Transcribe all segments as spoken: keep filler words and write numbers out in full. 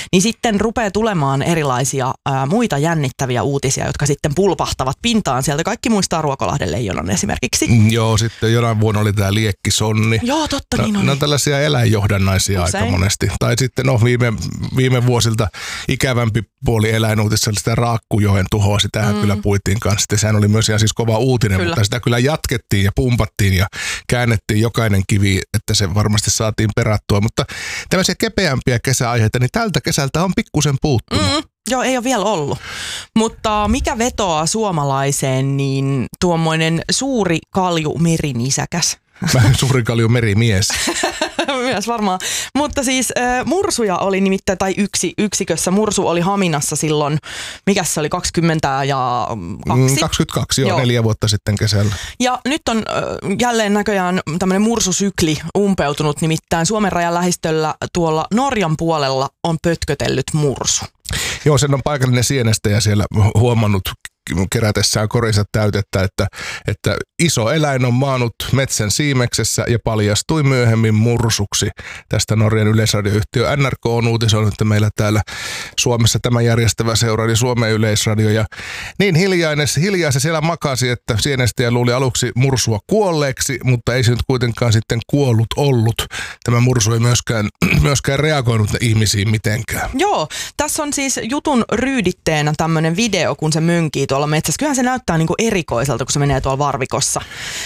niin sitten rupeaa tulemaan erilaisia ää, muita jännittäviä uutisia, jotka sitten pulpahtavat pintaan sieltä. Kaikki muistaa Ruokolahden leijonan esimerkiksi. Mm, joo, sitten jonain vuonna oli tämä liekkisonni. Joo, totta, no, niin on. Ne on tällaisia eläinjohdannaisia Usein. aika monesti. Tai sitten no viime, viime vuosilta ikävämpi puoli eläinuutissa oli sitä Raakkujoen tuhoa. Sitähän mm. kyllä puitiin kanssa. Sitten sehän oli myös ihan siis kova uutinen, kyllä. mutta sitä kyllä jatkettiin ja pumpattiin ja käännettiin jokainen kivi, että se varmasti saatiin perattua. Mutta tämmöisiä kepeämpiä kesäaiheita, niin tältä kesältä on pikkusen puuttunut. Mm. Joo, ei ole vielä ollut. Mutta mikä vetoaa suomalaiseen, niin tuommoinen suuri kalju merinisäkäs. Vähän suuri kalju merimies. Myös varmaan. Mutta siis äh, mursuja oli nimittäin, tai yksi yksikössä. Mursu oli Haminassa silloin, mikä se oli, kaksikymmentä ja kaksi? kaksikymmentäkaksi, joo, joo. neljä vuotta sitten kesällä. Ja nyt on äh, jälleen näköjään tämmöinen mursusykli umpeutunut, nimittäin Suomen rajan lähistöllä tuolla Norjan puolella on pötkötellyt mursu. Joo, sen on paikallinen sienestäjä siellä huomannut kerätessään korinsa täytettä, että, että iso eläin on maannut metsän siimeksessä ja paljastui myöhemmin mursuksi. Tästä Norjan yleisradioyhtiö N R K on uutisoinut, että meillä täällä Suomessa tämä järjestävä seura, eli Suomen Yleisradio. Ja niin hiljainen, hiljaa se siellä makasi, että sienestäjä luuli aluksi mursua kuolleeksi, mutta ei se nyt kuitenkaan sitten kuollut ollut. Tämä mursu ei myöskään, myöskään reagoinut ihmisiin mitenkään. Joo, tässä on siis jutun ryyditteenä tämmöinen video, kun se mönkii tuolla metsässä. Kyllähän se näyttää niin kuin erikoiselta, kun se menee tuolla varvikossa.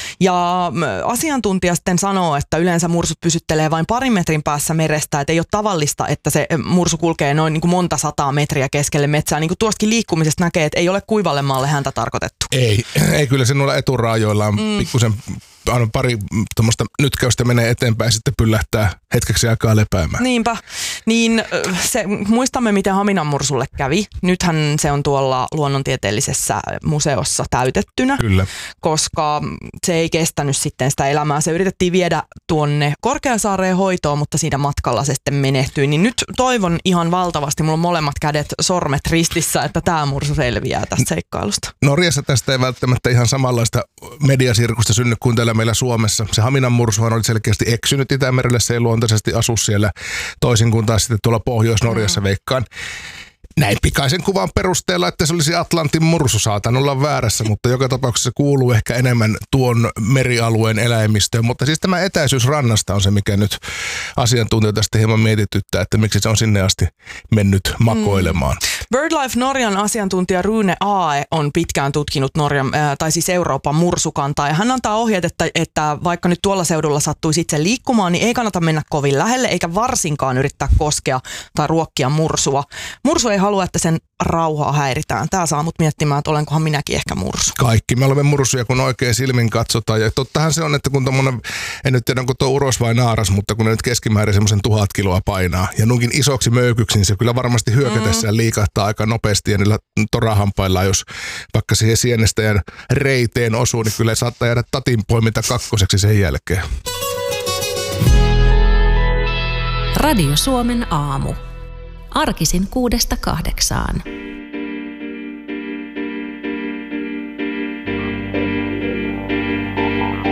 Ja asiantuntija sitten sanoo, että yleensä mursut pysyttelee vain parin metrin päässä merestä, että ei ole tavallista, että se mursu kulkee noin niin kuin monta sataa metriä keskelle metsää. Niin kuin tuostakin liikkumisesta näkee, että ei ole kuivalle maalle häntä tarkoitettu. Ei, ei kyllä se noilla eturaajoilla on mm. pikkusen aina pari tuommoista nytkäystä menee eteenpäin ja sitten pyllähtää hetkeksi aikaa lepäämään. Niinpä. Niin se, muistamme, miten Haminan mursulle kävi. Nythän se on tuolla luonnontieteellisessä museossa täytettynä. Kyllä. Koska se ei kestänyt sitten sitä elämää. Se yritettiin viedä tuonne Korkeasaareen hoitoon, mutta siinä matkalla se sitten menehtyi. Niin nyt toivon ihan valtavasti, mulla on molemmat kädet, sormet ristissä, että tämä mursu selviää tästä seikkailusta. Norjassa tästä ei välttämättä ihan samanlaista mediasirkusta synny kuin täällä meillä Suomessa. Se Haminan mursuhan oli selkeästi eksynyt Itämerelle, se ei luontaisesti asu siellä toisin kuin taas sitten tuolla Pohjois-Norjassa mm. veikkaan. Näin pikaisen kuvan perusteella, että se olisi Atlantin mursu, saatan olla väärässä, mutta joka tapauksessa kuuluu ehkä enemmän tuon merialueen eläimistöön. Mutta siis tämä etäisyys rannasta on se, mikä nyt asiantuntijoita sitten hieman mietityttää, että miksi se on sinne asti mennyt makoilemaan. Mm. BirdLife Norjan asiantuntija Rune Aae on pitkään tutkinut Norjan, äh, tai siis Euroopan mursukantaa, ja hän antaa ohjeet, että, että vaikka nyt tuolla seudulla sattuisi itse liikkumaan, niin ei kannata mennä kovin lähelle, eikä varsinkaan yrittää koskea tai ruokkia mursua. Mursu ei halua, että sen rauhaa häiritään. Tämä saa mut miettimään, että olenkohan minäkin ehkä mursu. Kaikki me olemme mursuja, kun oikein silmin katsotaan. Ja tottahan se on, että kun tommonen, en nyt tiedä, onko tuo uros vai naaras, mutta kun ne nyt keskimäärin semmoisen tuhat kiloa painaa ja nunkin isoksi möykyksi, niin se kyllä varmasti hyökätessään liikahtaa aika nopeasti ja niillä torahampailla, jos vaikka siihen sienestäjän reiteen osuu, niin kyllä saattaa jäädä tatin poiminta kakkoseksi sen jälkeen. Radio Suomen aamu. Arkisin kuudesta kahdeksaan.